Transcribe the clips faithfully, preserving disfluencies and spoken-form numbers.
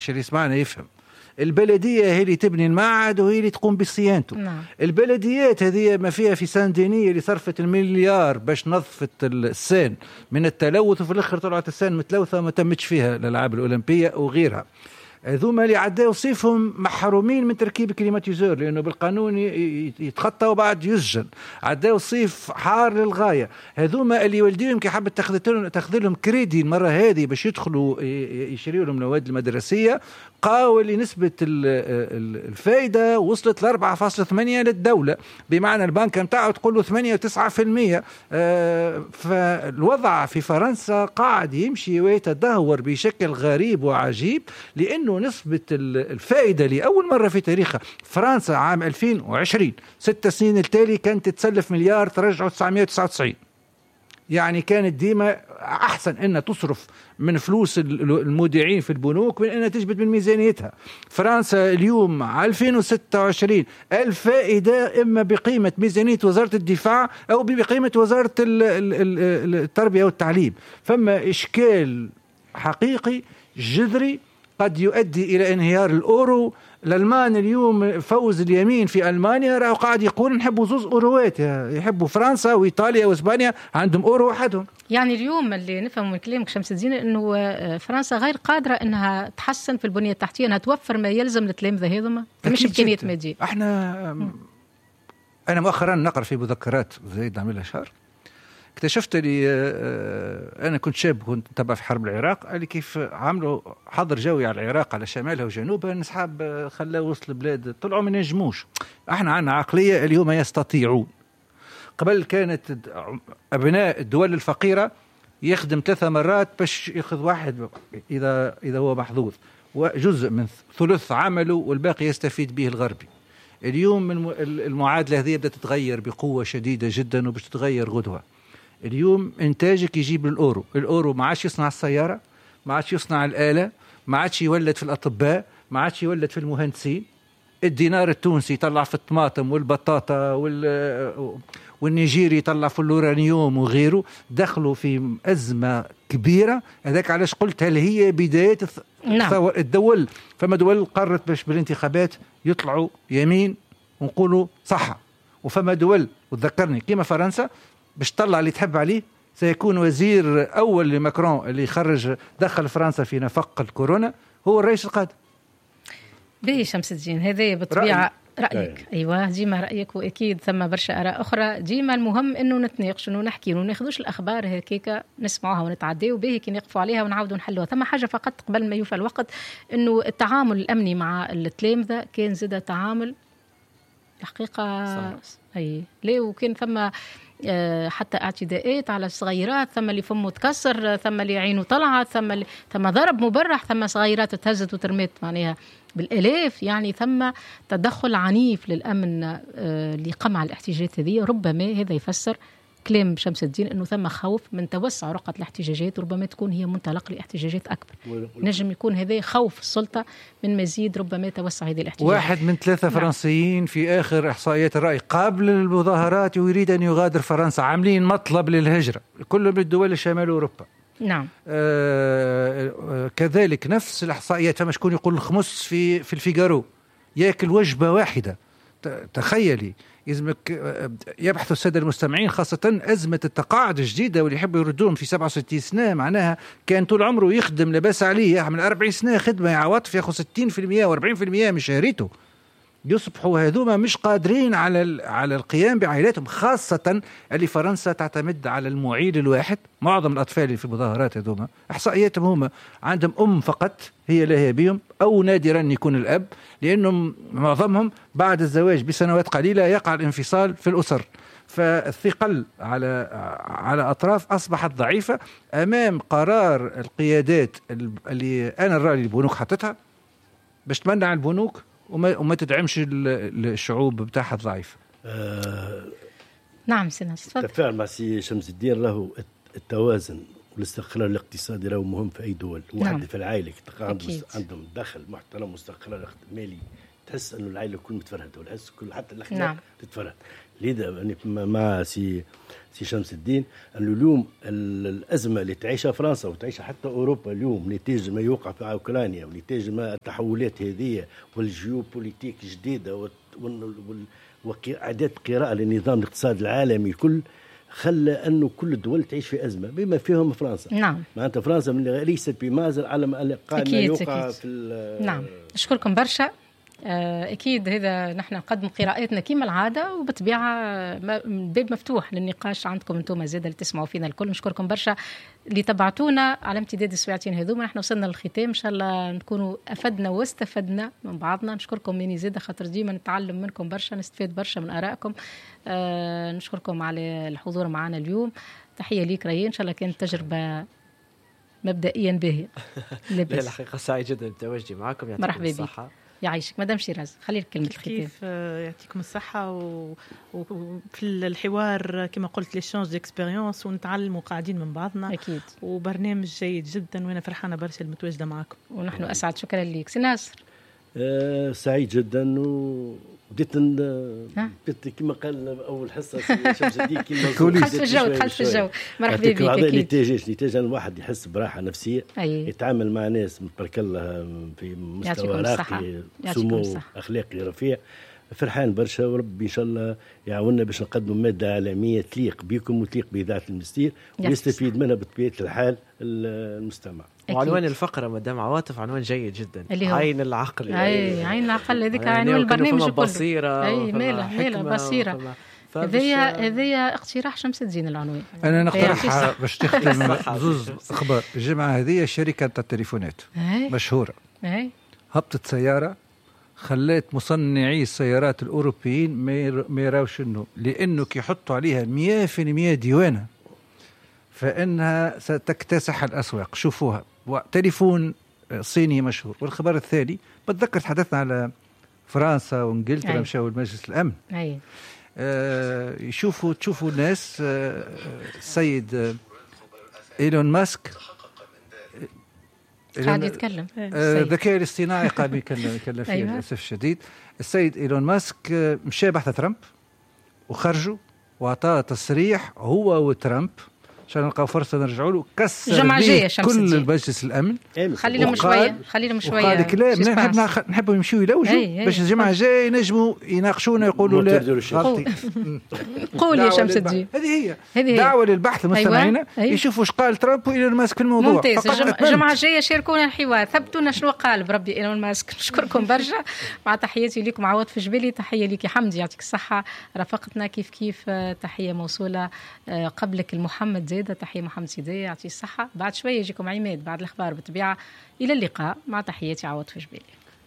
اللي يسمعنا يفهم. البلدية هي اللي تبني المعهد وهي اللي تقوم بصيانته. نعم. البلديات هذه ما فيها في سان ديني اللي صرفت المليار باش نظفت السان من التلوث، وفي الآخر طلعت السان متلوثة ما تمتش فيها الألعاب الأولمبية وغيرها. هذوما اللي عداو صيفهم محرومين من تركيب كليماتيزور لأنه بالقانون يتخطى وبعد يسجن. عداو صيف حار للغاية. هذوما اللي والديهم كي حابت تاخذ لهم كريدي المرة هذه باش يدخلوا يشريوا لهم المواد المدرسية، قاول لي نسبة الفائدة وصلت ل أربعة فاصلة ثمانية للدولة، بمعنى البنك متاعه تقول له ثمانية وتسعة في المية. فالوضع في فرنسا قاعد يمشي ويتدهور بشكل غريب وعجيب، لأنه نسبة الفائدة لأول مرة في تاريخها فرنسا عام ألفين وعشرين ست سنين التالي كانت تتسلف مليار ترجعوا تسعمائة وتسعة وتسعين. يعني كانت ديما أحسن أنها تصرف من فلوس المودعين في البنوك من أنها تجبد من ميزانيتها. فرنسا اليوم ألفين وستة وعشرين الفائدة إما بقيمة ميزانية وزارة الدفاع أو بقيمة وزارة التربية والتعليم. فما إشكال حقيقي جذري قد يؤدي إلى انهيار الأورو. الألمان اليوم فوز اليمين في ألمانيا رأوا قاعد يقول نحبوا زوز أوروات، يحبوا فرنسا وإيطاليا وإسبانيا عندهم أورو وحدهم. يعني اليوم اللي نفهم من كلامك شمس الدين أنه فرنسا غير قادرة أنها تحسن في البنية التحتية، أنها توفر ما يلزم للتلامذة هذوما، مش إمكانيات مادية. احنا م. أنا مؤخرا نقرأ في مذكرات زيد عملها شهر، اكتشفت لي أنا كنت شاب كنت تبع في حرب العراق، قال لي كيف عملوا حظر جوي على العراق على شمالها وجنوبها، نسحاب خلاه وسط البلاد طلعوا ما ينجموش. احنا عندنا عقلية اليوم يستطيعون. قبل كانت أبناء الدول الفقيرة يخدم ثلاثة مرات باش ياخذ واحد إذا إذا هو محظوظ، وجزء من ثلث عمله والباقي يستفيد به الغربي. اليوم المعادلة هذه بدأت تتغير بقوة شديدة جدا وبش تتغير غدوة. اليوم إنتاجك يجيب الأورو، الأورو ما عادش يصنع السيارة، ما عادش يصنع الآلة، ما عادش يولد في الأطباء، ما عادش يولد في المهندسين. الدينار التونسي يطلع في الطماطم والبطاطا وال والنيجيري يطلع في اليورانيوم وغيره. دخلوا في أزمة كبيرة. هذاك علاش قلت هل هي بداية نعم. الدول. فما دول قررت باش بالانتخابات يطلعوا يمين ونقولوا صح، وفما دول وتذكرني كيما فرنسا باش تطلع اللي تحب عليه. سيكون وزير أول لماكرون اللي خرج دخل فرنسا في نفق الكورونا هو الرئيس القادم. به شمس الدين هذا بالطبيعة رأيك. رأيك أيوة ديما رأيك، وأكيد ثم برشا آراء أخرى. ديما المهم إنه نتناقش إنه نحكي إنه ناخذوش الأخبار هكيك نسمعوها ونتعديو به كي نقفوا عليها ونعاودوا نحلوها. ثم حاجة فقط قبل ما يوفى الوقت، إنه التعامل الأمني مع التلامذة كان زاد تعامل الحقيقة أي ليه، وكان ثم حتى اعتداءات على الصغيرات، ثم اللي فمه تكسر، ثم اللي عينه طلعت، ثم اللي ثم ضرب مبرح، ثم صغيرات تهزت وترميت معناها بالآلاف. يعني ثم تدخل عنيف للأمن لقمع الاحتجاجات هذه. ربما هذا يفسر كلام شمس الدين أنه ثم خوف من توسع رقعة الاحتجاجات، ربما تكون هي منطلق لاحتجاجات أكبر. نجم يكون هذا خوف السلطة من مزيد ربما توسع هذه الاحتجاجات. واحد من ثلاثة نعم. فرنسيين في آخر إحصائيات الرأي قبل المظاهرات يريد أن يغادر فرنسا، عاملين مطلب للهجرة، كل من الدول الشمال أوروبا. نعم. آه آه كذلك نفس الإحصائيات. فما شكون يقول الخمس في في الفيغارو يأكل وجبة واحدة. تخيلي يزمك. يبحث السادة المستمعين خاصة أزمة التقاعد الجديدة واللي يحبوا يردون في سبعة وستين سنة، معناها كان طول عمره يخدم لباس عليه من أربعين سنة خدمة يا عواطف ياخذ ستين في المية وأربعين في المية من شهريته. يصبحوا هذوما مش قادرين على على القيام بعائلاتهم، خاصة اللي فرنسا تعتمد على المعيل الواحد. معظم الأطفال اللي في المظاهرات هذوما إحصائياتهم هما عندهم أم فقط هي لها بيهم، أو نادرا يكون الأب، لأنهم معظمهم بعد الزواج بسنوات قليلة يقع الانفصال في الأسر. فالثقل على على أطراف أصبحت ضعيفة أمام قرار القيادات اللي أنا الرأي البنوك حطتها باش تمنع البنوك وما, وما تدعمش الشعوب بتاعها الضعيفة. آه نعم سيناس تفضل. تفاعل مع سي شمس الدين له التوازن والاستقرار الاقتصادي له مهم في أي دول. واحد نعم. في العائلة عندهم دخل محترم واستقرار مالي تحس انه العائله الكل متفرهده والحس كل حتى الاخلاق نعم. تتفرهد. لذا يعني مع سي سي شمس الدين انه اليوم الازمه اللي تعيشها فرنسا وتعيشها حتى اوروبا اليوم نتاج ما يوقع في اوكرانيا ونتاج ما التحولات هذه والجيوبوليتيك جديده واعداد قراءه للنظام الاقتصادي العالمي الكل خلى انه كل الدول تعيش في ازمه بما فيهم فرنسا. نعم. معناتها فرنسا من ليست بمازل على ما ما يوقع أكيد. في. نعم. نشكركم برشا. أكيد هذا نحن نقدم قراءاتنا كما العادة وبطبيعة الباب مفتوح للنقاش عندكم أنتم زيادة اللي تسمعوا فينا الكل. نشكركم برشا اللي تبعتونا على امتداد الساعتين هذوما. نحن وصلنا للختام إن شاء الله نكونوا أفدنا واستفدنا من بعضنا. نشكركم مني زيادة خاطر ديما نتعلم منكم برشا نستفاد برشا من آرائكم. أه نشكركم على الحضور معنا اليوم. تحية ليك ريان إن شاء الله كانت تجربة مبدئيا باهية. لا الحقيقة سعيد جدا بتواجدي معكم. يعطيكم مرحبا الصحة. بك. يعيشك مدام شيراز. خليك كلمة الختام. كيف يعطيكم الصحة وفي الحوار كما قلت ليشانج ديكسبيريونس ونتعلم وقاعدين من بعضنا أكيد. وبرنامج جيد جدا وأنا فرحانة برشا المتواجدة معكم. ونحن أسعد. شكرا لك سي ناصر. آه سعيد جدا وبديت بديت كما قال اول حصه شمس الدين كما خلف الجو خلف الجو. مرحبا بك. اكيد نتاج نتاج الواحد يحس براحه نفسيه. أيه. يتعامل مع ناس متبارك الله في مستوى راقي سمو اخلاقي رفيع. فرحان برشا وربي ان شاء الله يعاوننا باش نقدموا ماده عالميه تليق بكم وتليق باذاعه المستير ويستفيد منها بطبيعه الحال المستمع. وعنوان الفقرة مدام عواطف عنوان جيد جدا. عين العقل. اي عين العقل هذيك عنوان البرنامج كله. بصيرة. اي ماله ماله بصيرة. هذيا هذيا اقتراح شمس الدين العنوان. انا نقترح باش تختم زوز اخبار. الجمعة هذه شركة التليفونات مشهورة هبطت سيارة خلات مصنعي السيارات الأوروبيين ما يراوش إنه لأنه كي يحطوا عليها مية في المية ديوانة فإنها ستكتسح الأسواق. شوفوها تليفون صيني مشهور. والخبر الثاني بتذكر تحدثنا على فرنسا وانجلترا مشاو المجلس الأمن. أي. آه يشوفوا تشوفوا الناس آه السيد آه إيلون ماسك قاعد يتكلم الذكاء الاصطناعي قاعد يتكلم يتكلم فيه. أيوة. للأسف الشديد السيد إيلون ماسك مشى بحث ترامب وخرجوا وعطاه تصريح هو وترامب عشان نلقاو فرصه نرجعوا له. كسر كل المجلس الامن. خلي لهم شويه خلي لهم شويه. وقال لك لا نحب نحبوا يمشيوا يلوجوا باش الجماعه الجايه ينجموا يناقشونا يقولوا لا غلطي. قول يا شمس الدين. هذه هي دعوه للبحث مستمعينا. أيوة. أيوة. يشوفوا ايش قال ترامب وإيلون ماسك في الموضوع. ممتاز. الجمعه الجايه شاركونا الحوار ثبتونا شنو قال بربي إيلون ماسك. نشكركم برشا مع تحياتي لكم عوض في جبالي. تحيه لك حمدي يعطيك الصحه رافقتنا كيف كيف. تحيه موصوله قبلك المحمد زيدة. تحية محمد سيدي يعطيه الصحة. بعد شوية يجيكم عماد بعد الأخبار بالطبيعة. إلى اللقاء مع تحياتي عوض في جبالي.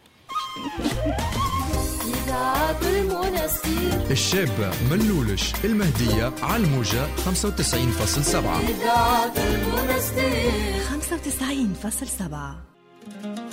الشابة ملولش المهدية على الموجة خمسة وتسعين فاصل سبعة. خمسة وتسعين فاصل سبعة.